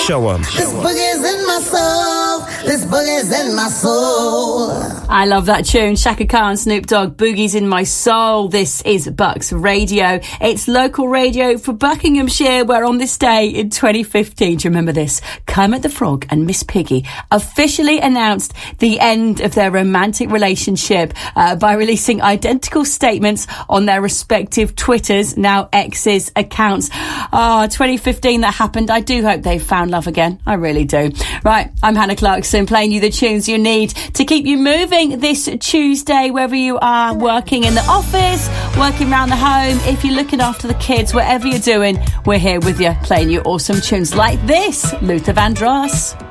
Show 'em. This boogie's in my soul. This boogie's in my soul. I love that tune. Shaka Khan, Snoop Dogg, Boogie's in My Soul. This is Bucks Radio. It's local radio for Buckinghamshire, where on this day in 2015, do you remember this? Kermit the Frog and Miss Piggy officially announced the end of their romantic relationship by releasing identical statements on their respective Twitters, now X's, accounts. 2015 that happened. I do hope they've found love again. I really do. Right, I'm Hannah Clarkson, playing you the tunes you need to keep you moving this Tuesday, whether you are working in the office, working around the home, if you're looking after the kids, whatever you're doing, we're here with you, playing you awesome tunes like this, Luther Vandross.